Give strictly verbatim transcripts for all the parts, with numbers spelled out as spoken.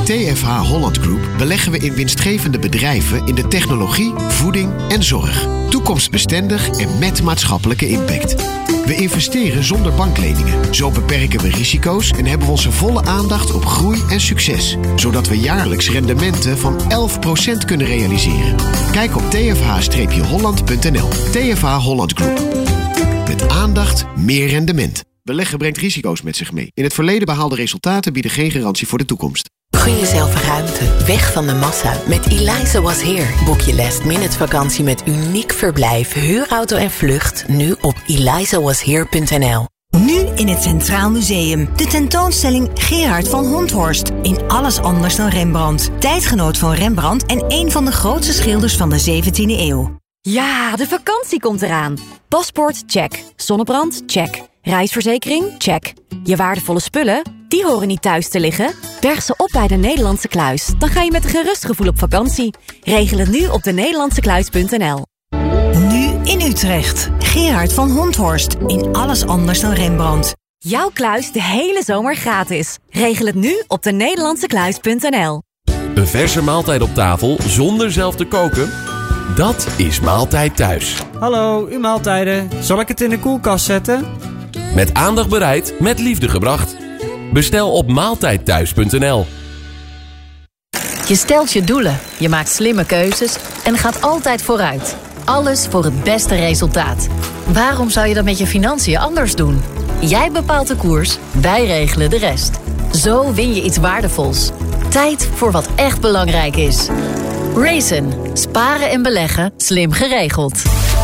T F H Holland Group beleggen we in winstgevende bedrijven in de technologie, voeding en zorg. Toekomstbestendig en met maatschappelijke impact. We investeren zonder bankleningen. Zo beperken we risico's en hebben we onze volle aandacht op groei en succes. Zodat we jaarlijks rendementen van elf procent kunnen realiseren. Kijk op t f h holland punt n l. T F H Holland Group. Met aandacht meer rendement. Beleggen brengt risico's met zich mee. In het verleden behaalde resultaten bieden geen garantie voor de toekomst. Gun jezelf ruimte, weg van de massa. Met Eliza Was Here boek je last minute vakantie met uniek verblijf, huurauto en vlucht. Nu op eliza was here punt n l. Nu in het Centraal Museum. De tentoonstelling Gerard van Honthorst. In alles anders dan Rembrandt. Tijdgenoot van Rembrandt en een van de grootste schilders van de zeventiende eeuw. Ja, de vakantie komt eraan. Paspoort, check. Zonnebrand, check. Reisverzekering, check. Je waardevolle spullen, die horen niet thuis te liggen. Berg ze op bij de Nederlandse Kluis. Dan ga je met een gerust gevoel op vakantie. Regel het nu op de nederlandse kluis punt n l. Nu in Utrecht. Gerard van Honthorst. In alles anders dan Rembrandt. Jouw kluis de hele zomer gratis. Regel het nu op de nederlandse kluis punt n l. Een verse maaltijd op tafel zonder zelf te koken? Dat is Maaltijd Thuis. Hallo, uw maaltijden. Zal ik het in de koelkast zetten? Met aandacht bereid, met liefde gebracht. Bestel op maaltijd thuis punt n l. Je stelt je doelen, je maakt slimme keuzes en gaat altijd vooruit. Alles voor het beste resultaat. Waarom zou je dat met je financiën anders doen? Jij bepaalt de koers, wij regelen de rest. Zo win je iets waardevols. Tijd voor wat echt belangrijk is. Raisin. Sparen en beleggen. Slim geregeld.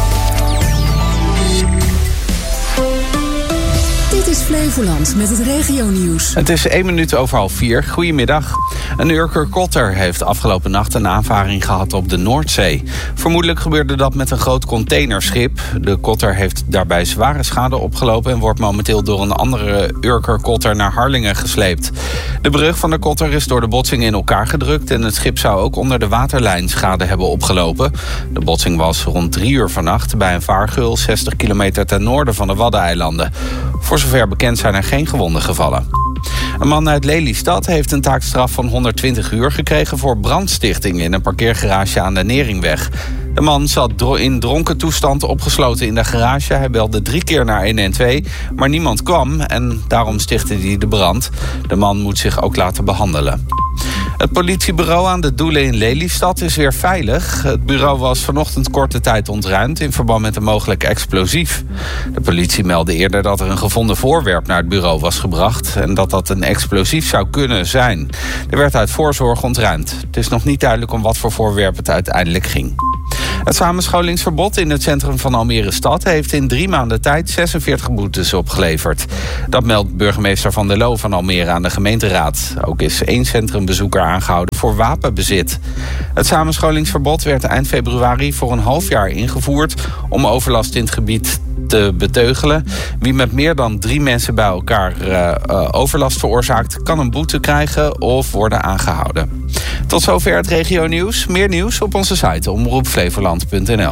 Dit is Flevoland met het regionieuws. Het is één minuut over half vier. Goedemiddag. Een Urker kotter heeft afgelopen nacht een aanvaring gehad op de Noordzee. Vermoedelijk gebeurde dat met een groot containerschip. De kotter heeft daarbij zware schade opgelopen en wordt momenteel door een andere Urker kotter naar Harlingen gesleept. De brug van de kotter is door de botsing in elkaar gedrukt en het schip zou ook onder de waterlijn schade hebben opgelopen. De botsing was rond drie uur vannacht bij een vaargeul zestig kilometer ten noorden van de Waddeneilanden. Voor zover bekend zijn er geen gewonden gevallen. Een man uit Lelystad heeft een taakstraf van honderdtwintig uur gekregen voor brandstichting in een parkeergarage aan de Neringweg. De man zat in dronken toestand opgesloten in de garage. Hij belde drie keer naar honderdtwaalf, maar niemand kwam en daarom stichtte hij de brand. De man moet zich ook laten behandelen. Het politiebureau aan de Doelen in Lelystad is weer veilig. Het bureau was vanochtend korte tijd ontruimd in verband met een mogelijk explosief. De politie meldde eerder dat er een gevonden voorwerp naar het bureau was gebracht en dat dat een explosief zou kunnen zijn. Er werd uit voorzorg ontruimd. Het is nog niet duidelijk om wat voor voorwerp het uiteindelijk ging. Het samenscholingsverbod in het centrum van Almere Stad heeft in drie maanden tijd zesenveertig boetes opgeleverd. Dat meldt burgemeester Van der Loo van Almere aan de gemeenteraad. Ook is één centrumbezoeker aangehouden voor wapenbezit. Het samenscholingsverbod werd eind februari voor een half jaar ingevoerd om overlast in het gebied te beteugelen. Wie met meer dan drie mensen bij elkaar uh, uh, overlast veroorzaakt, kan een boete krijgen of worden aangehouden. Tot zover het regionieuws. Meer nieuws op onze site omroep flevoland punt n l.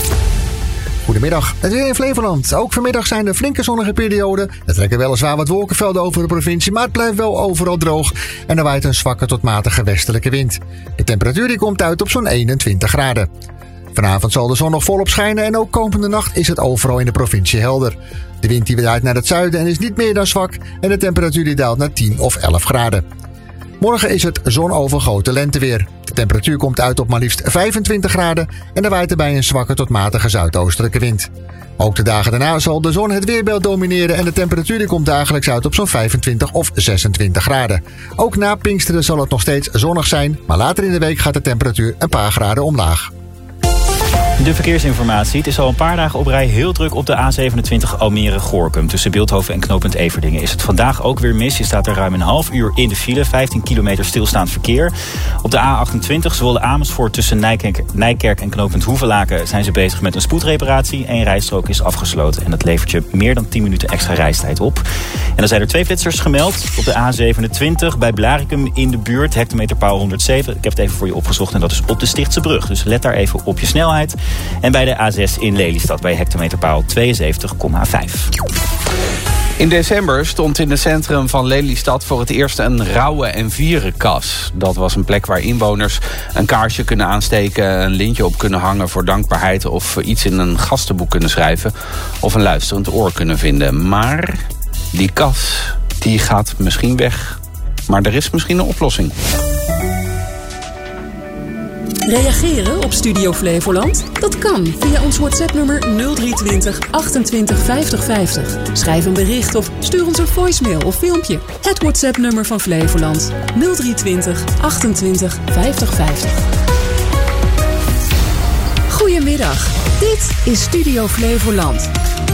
Goedemiddag, het weer in Flevoland. Ook vanmiddag zijn er flinke zonnige perioden. Er trekken weliswaar wat wolkenvelden over de provincie, maar het blijft wel overal droog. En er waait een zwakke tot matige westelijke wind. De temperatuur die komt uit op zo'n eenentwintig graden. Vanavond zal de zon nog volop schijnen en ook komende nacht is het overal in de provincie helder. De wind die waait naar het zuiden en is niet meer dan zwak en de temperatuur die daalt naar tien of elf graden. Morgen is het zonovergoten lenteweer. De temperatuur komt uit op maar liefst vijfentwintig graden en er waait erbij een zwakke tot matige zuidoostelijke wind. Ook de dagen daarna zal de zon het weerbeeld domineren en de temperatuur die komt dagelijks uit op zo'n vijfentwintig of zesentwintig graden. Ook na Pinksteren zal het nog steeds zonnig zijn, maar later in de week gaat de temperatuur een paar graden omlaag. De verkeersinformatie. Het is al een paar dagen op rij heel druk op de A zevenentwintig Almere-Gorinchem. Tussen Bilthoven en knooppunt Everdingen is het vandaag ook weer mis. Je staat er ruim een half uur in de file. vijftien kilometer stilstaand verkeer. Op de A achtentwintig Zwolle-Amersfoort tussen Nijkerk, Nijkerk en knooppunt Hoevelaken zijn ze bezig met een spoedreparatie. Eén rijstrook is afgesloten en dat levert je meer dan tien minuten extra reistijd op. En dan zijn er twee flitsers gemeld. Op de A zevenentwintig bij Blaricum in de buurt. Hectometerpaal honderdzeven. Ik heb het even voor je opgezocht en dat is op de Stichtse brug. Dus let daar even op je snelheid. En bij de A zes in Lelystad bij hectometerpaal tweeënzeventig komma vijf. In december stond in het centrum van Lelystad voor het eerst een rouwen- en vierenkas. Dat was een plek waar inwoners een kaarsje kunnen aansteken, een lintje op kunnen hangen voor dankbaarheid of iets in een gastenboek kunnen schrijven of een luisterend oor kunnen vinden. Maar die kas, die gaat misschien weg. Maar er is misschien een oplossing. Reageren op Studio Flevoland? Dat kan via ons WhatsApp-nummer nul drie twintig achtentwintig vijftig vijftig. Schrijf een bericht of stuur ons een voicemail of filmpje. Het WhatsApp-nummer van Flevoland nul drie twintig achtentwintig vijftig vijftig. Goedemiddag, dit is Studio Flevoland.